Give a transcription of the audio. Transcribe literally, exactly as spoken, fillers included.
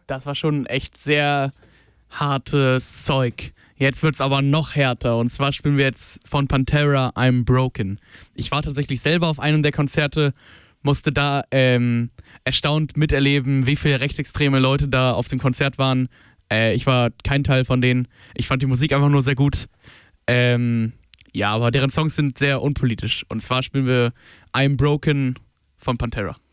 Das war schon echt sehr hartes Zeug. Jetzt wird's aber noch härter. Und zwar spielen wir jetzt von Pantera I'm Broken. Ich war tatsächlich selber auf einem der Konzerte, musste da ähm, erstaunt miterleben, wie viele rechtsextreme Leute da auf dem Konzert waren. Äh, ich war kein Teil von denen. Ich fand die Musik einfach nur sehr gut. Ähm, ja, aber deren Songs sind sehr unpolitisch. Und zwar spielen wir I'm Broken von Pantera.